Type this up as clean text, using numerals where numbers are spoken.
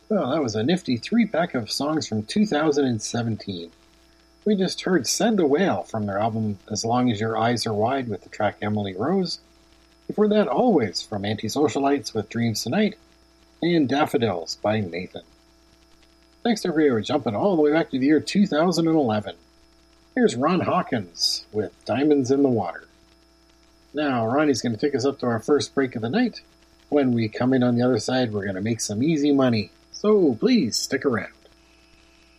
Well, that was a nifty 3-pack of songs from 2017. We just heard Said the Whale from their album As Long as Your Eyes Are Wide with the track Emily Rose. Before that, Always from Antisocialites with Dreams Tonight, and Daffodils by Nathan. Next up, we're jumping all the way back to the year 2011. Here's Ron Hawkins with Diamonds in the Water. Now, Ronnie's going to take us up to our first break of the night. When we come in on the other side, we're going to make some easy money. So please stick around.